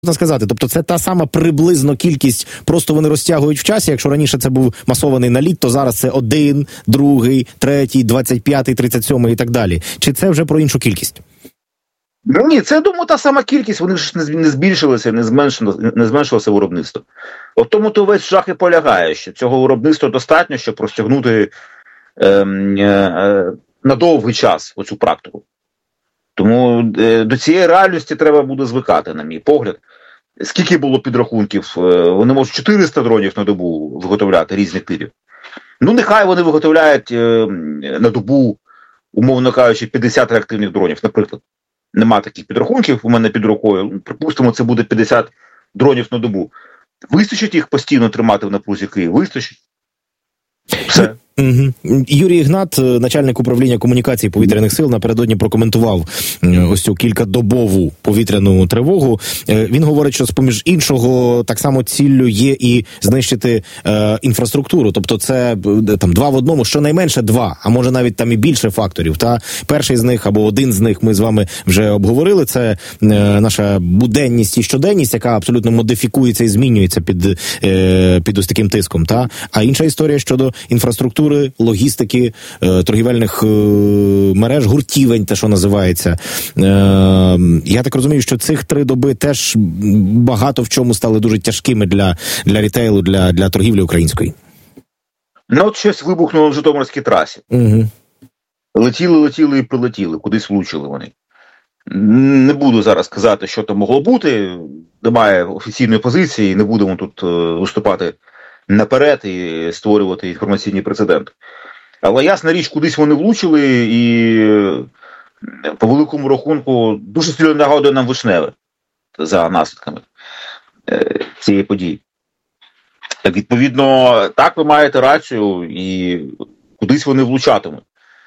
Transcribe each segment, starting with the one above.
можна сказати? Тобто це та сама приблизно кількість, просто вони розтягують в часі. Якщо раніше це був масований наліт, то зараз це 1, 2, 3, 25, 37 і так далі. Чи це вже про іншу кількість? Ні, це, я думаю, та сама кількість, вони ж не збільшилися, не зменшилося виробництво. От тому то весь жах і полягає, що цього виробництва достатньо, щоб розтягнути на довгий час оцю практику. Тому до цієї реальності треба буде звикати, на мій погляд. Скільки було підрахунків? Вони можуть 400 дронів на добу виготовляти різних типів. Ну, нехай вони виготовляють на добу, умовно кажучи, 50 реактивних дронів, наприклад. Нема таких підрахунків у мене під рукою. Припустимо, це буде 50 дронів на добу. Вистачить їх постійно тримати в напрузі Києва? Вистачить. Все. Юрій Ігнат, начальник управління комунікації повітряних сил, напередодні прокоментував ось цю кількадобову повітряну тривогу. Він говорить, що з-поміж іншого так само ціллю є і знищити інфраструктуру. Тобто це там 2 в 1, щонайменше 2, а може навіть там і більше факторів. Та перший з них або один з них ми з вами вже обговорили. Це наша буденність і щоденність, яка абсолютно модифікується і змінюється під ось таким тиском. Та? А інша історія щодо інфраструктури, логістики, торгівельних мереж, гуртівень, те, що називається. Я так розумію, що цих 3 доби теж багато в чому стали дуже тяжкими для рітейлу, для торгівлі української. Ну, от щось вибухнуло в Житомирській трасі. Угу. Летіли і прилетіли, кудись влучили вони. Не буду зараз казати, що там могло бути, немає офіційної позиції, не будемо тут виступати наперед і створювати інформаційні прецеденти. Але ясна річ, кудись вони влучили, і по великому рахунку дуже сильно нагадує нам Вишневе за наслідками цієї події. Відповідно, так, ви маєте рацію, і кудись вони влучатимуть.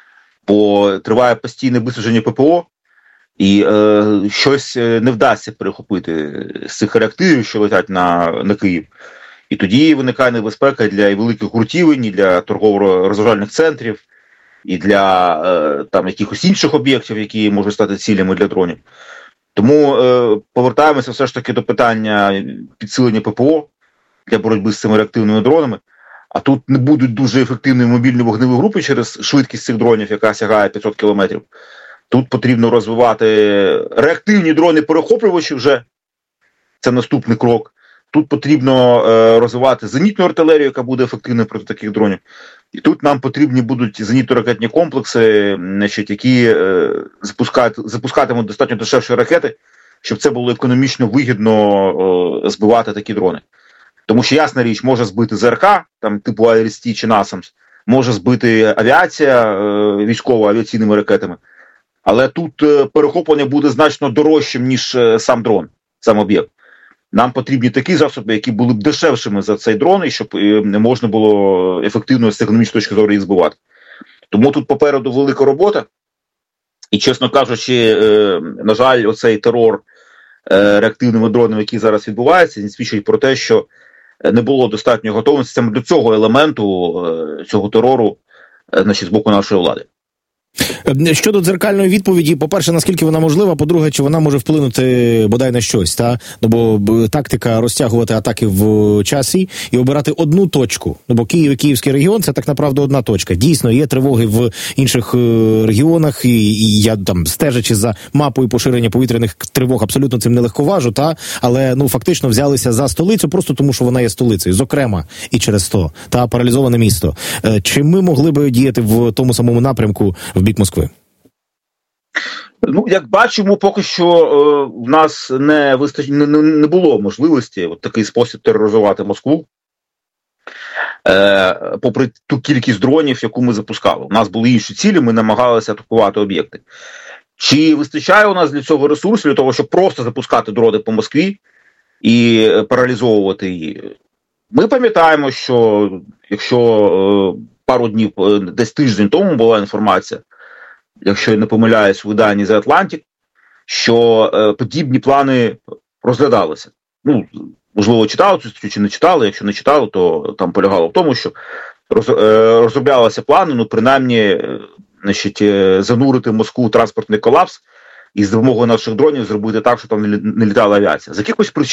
Бо триває постійне висадження ППО, і щось не вдасться перехопити з цих реактивів, що летять на Київ. І тоді виникає небезпека для і великих гуртівень, і для торгово-розважальних центрів, і для там якихось інших об'єктів, які можуть стати цілями для дронів. Тому повертаємося все ж таки до питання підсилення ППО для боротьби з цими реактивними дронами. А тут не будуть дуже ефективні мобільні вогневі групи через швидкість цих дронів, яка сягає 500 кілометрів. Тут потрібно розвивати реактивні дрони-перехоплювачі вже. Це наступний крок. Тут потрібно розвивати зенітну артилерію, яка буде ефективною проти таких дронів. І тут нам потрібні будуть зенітно-ракетні комплекси, значить, які запускатимуть достатньо дешевші ракети, щоб це було економічно вигідно збивати такі дрони. Тому що, ясна річ, може збити ЗРК, там, типу Айрісті чи Насамс, може збити авіація військова авіаційними ракетами. Але тут перехоплення буде значно дорожчим, ніж сам дрон, сам об'єкт. Нам потрібні такі засоби, які були б дешевшими за цей дрон, і щоб не можна було ефективно з економічної точки зору їх збивати. Тому тут попереду велика робота. І, чесно кажучи, на жаль, оцей терор реактивними дронами, який зараз відбувається, він свідчить про те, що не було достатньої готовності саме до цього елементу, цього терору, значить, з боку нашої влади. Щодо дзеркальної відповіді, по-перше, наскільки вона можлива, по-друге, чи вона може вплинути бодай на щось, та? Ну, бо тактика розтягувати атаки в часі і обирати одну точку. Ну, бо Київ і Київський регіон – це так направду одна точка. Дійсно, є тривоги в інших регіонах, і я там, стежачи за мапою поширення повітряних тривог, абсолютно цим не легковажу, та? Але, ну, фактично взялися за столицю просто тому, що вона є столицею, зокрема, і через то, та паралізоване місто. Чи ми могли би діяти в тому самому напрямку в бік Москви? Ну, як бачимо, поки що в нас не було можливості в такий спосіб тероризувати Москву, попри ту кількість дронів, яку ми запускали. У нас були інші цілі, ми намагалися атакувати об'єкти. Чи вистачає у нас для цього ресурсу, для того, щоб просто запускати дрони по Москві і паралізовувати її? Ми пам'ятаємо, що якщо пару днів, десь тиждень тому була інформація, якщо я не помиляюсь, в виданні The Atlantic, що подібні плани розглядалися. Ну, можливо, читали цю статтю чи не читали. Якщо не читали, то там полягало в тому, що розроблялися плани, ну, принаймні, значить, занурити Москву в транспортний колапс і з допомогою наших дронів зробити так, що там не літала авіація. З якихось причин